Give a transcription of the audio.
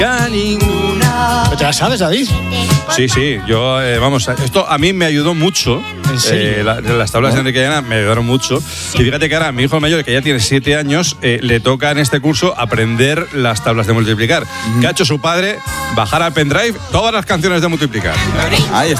ninguna. ¿Te la sabes, David? Sí, yo, vamos, esto a mí me ayudó mucho. ¿En serio? Las tablas de Enrique y Ana me ayudaron mucho. Y fíjate que ahora a mi hijo mayor, que ya tiene 7 años, le toca en este curso aprender las tablas de multiplicar. ¿Qué ha hecho su padre? Bajar al pendrive todas las canciones de multiplicar. Ahí está.